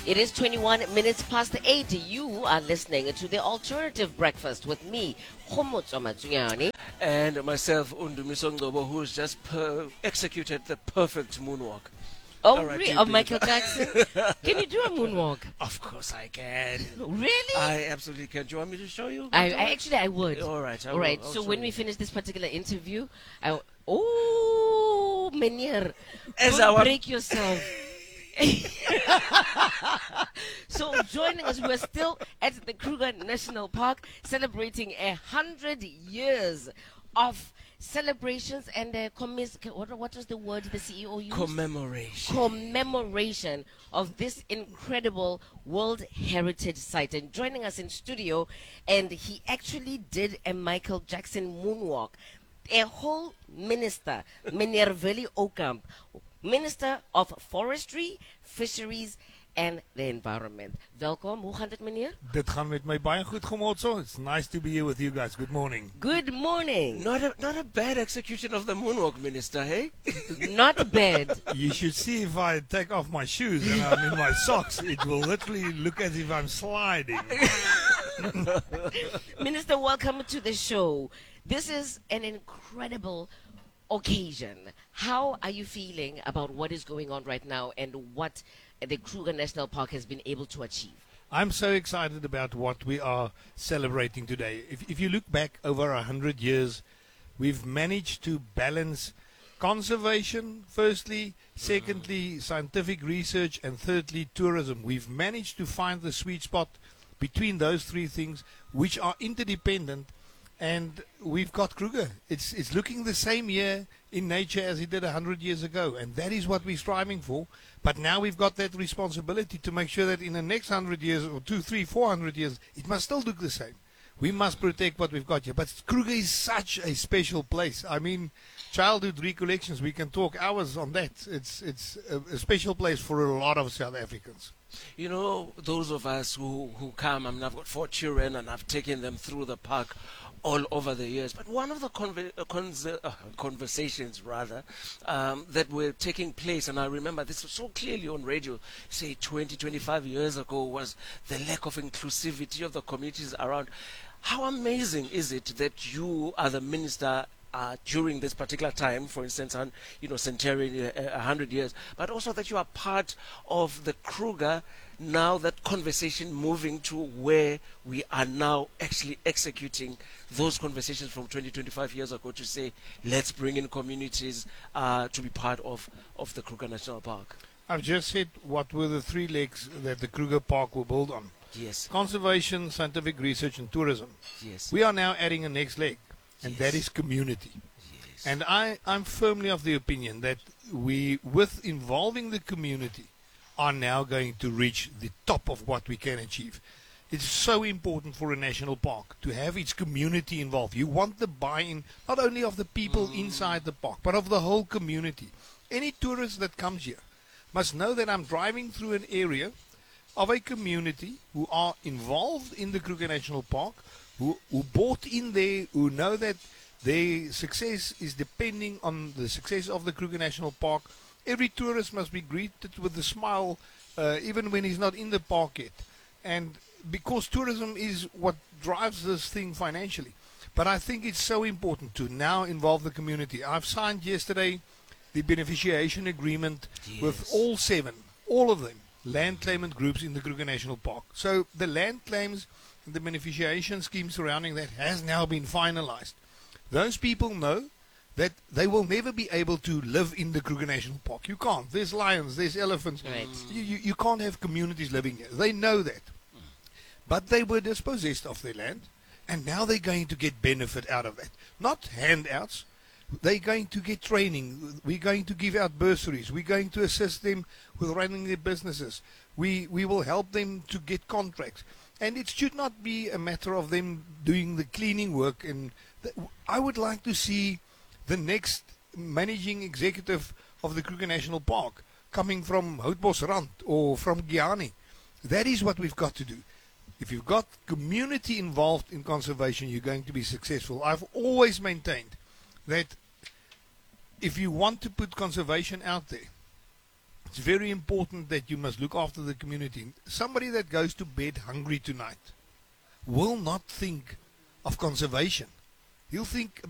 It is 21 minutes past 8. You are listening to the Alternative Breakfast with me, Khomotso Matsuyane. And myself, Undumiso Ngcobo, who's just executed the perfect moonwalk. Oh, All right, really? you Of beat Michael it. Jackson? Can you do a moonwalk? Of course I can. Really? I absolutely can. Do you want me to show you? I would. All right. All right. So when we finish this particular interview, oh, Menir, As don't our- break yourself. So joining us, we're still at the Kruger National Park celebrating 100 years of celebrations and what was the word the CEO used? Commemoration of this incredible World Heritage Site. And joining us in studio, and he actually did a Michael Jackson moonwalk. A whole minister, Meneer Oukamp, Minister of Forestry, Fisheries and the Environment. Welkom, hoe gaat het meneer? Dit gaan met my baie goed, Khomotso. It's nice to be here with you guys. Good morning. Good morning. Not a bad execution of the moonwalk, Minister, hey? Not bad. You should see if I take off my shoes and I'm in my socks. It will literally look as if I'm sliding. Minister, welcome to the show. This is an incredible occasion. How are you feeling about what is going on right now and what the Kruger National Park has been able to achieve? I'm so excited about what we are celebrating today. If you look back over 100 years, we've managed to balance conservation, firstly, secondly, scientific research, and thirdly, tourism. We've managed to find the sweet spot between those three things, which are interdependent. And we've got Kruger. It's looking the same year in nature as it did 100 years ago. And that is what we're striving for. But now we've got that responsibility to make sure that in the next 100 years or 200, 300, 400 years, it must still look the same. We must protect what we've got here. But Kruger is such a special place. I mean, childhood recollections, we can talk hours on that. It's a special place for a lot of South Africans. You know, those of us who come, I mean, I've got 4 children and I've taken them through the park all over the years. But one of the conversations, rather, that were taking place, and I remember this was so clearly on radio, say 20, 25 years ago, was the lack of inclusivity of the communities around. How amazing is it that you are the minister during this particular time, for instance, centenary, 100 years, but also that you are part of the Kruger, now that conversation moving to where we are now actually executing those conversations from 20, 25 years ago to say, let's bring in communities to be part of the Kruger National Park. I've just said what were the 3 legs that the Kruger Park will build on. Yes. Conservation, scientific research, and tourism. Yes. We are now adding a next leg, and Yes. that is community. Yes. And I'm firmly of the opinion that we, with involving the community, are now going to reach the top of what we can achieve. It's so important for a national park to have its community involved. You want the buy-in not only of the people inside the park, but of the whole community. Any tourist that comes here must know that I'm driving through an area of a community who are involved in the Kruger National Park, who bought in there, who know that their success is depending on the success of the Kruger National Park. Every tourist must be greeted with a smile, even when he's not in the park yet. And because tourism is what drives this thing financially. But I think it's so important to now involve the community. I've signed yesterday the beneficiation agreement with all 7, all of them, land claimant groups in the Kruger National Park. So the land claims and the beneficiation scheme surrounding that has now been finalized. Those people know that they will never be able to live in the Kruger National Park. You can't. There's lions, there's elephants. Right. You can't have communities living here. They know that. But they were dispossessed of their land, and now they're going to get benefit out of that. Not handouts. They're going to get training. We're going to give out bursaries. We're going to assist them with running their businesses. We will help them to get contracts. And it should not be a matter of them doing the cleaning work. And I would like to see the next managing executive of the Kruger National Park coming from Houtbosrand or from Guyana. That is what we've got to do. If you've got community involved in conservation, you're going to be successful. I've always maintained that if you want to put conservation out there, it's very important that you must look after the community. Somebody that goes to bed hungry tonight will not think of conservation. He'll think